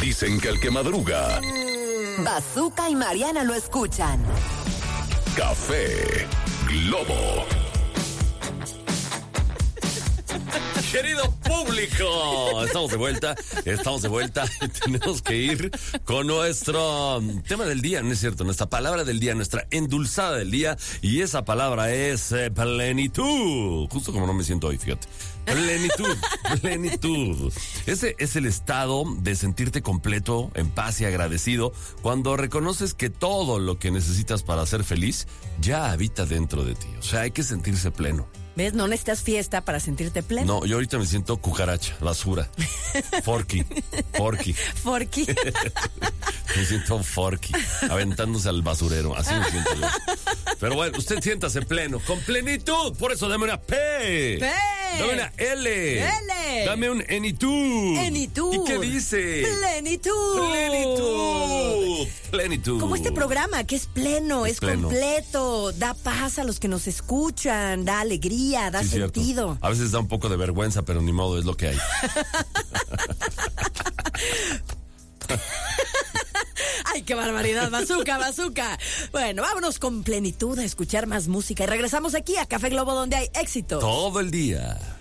Dicen que el que madruga, Bazooka y Mariana lo escuchan. Café Globo. Querido público, estamos de vuelta. Tenemos que ir con nuestro tema del día, ¿no es cierto? Nuestra palabra del día, nuestra endulzada del día. Y esa palabra es plenitud. Justo como no me siento hoy, fíjate. Plenitud. Ese es el estado de sentirte completo, en paz y agradecido cuando reconoces que todo lo que necesitas para ser feliz ya habita dentro de ti. O sea, hay que sentirse pleno. ¿Ves? No necesitas fiesta para sentirte pleno. No, yo ahorita me siento cucaracha, basura. Forky. Me siento forky, aventándose al basurero. Así me siento yo. Pero bueno, usted siéntase pleno, con plenitud. Por eso dame una P. P. Dame una L. L. Dame un enitud. Enitud. ¿Y qué dice? Plenitud. Como este programa que es pleno, es pleno. completo, da paz a los que nos escuchan, da alegría, da Sí, sentido. cierto. A veces da un poco de vergüenza, pero ni modo, es lo que hay. ¡Ay, qué barbaridad! ¡Bazooka! Bueno, vámonos con plenitud a escuchar más música y regresamos aquí a Café Globo, donde hay éxito. Todo el día.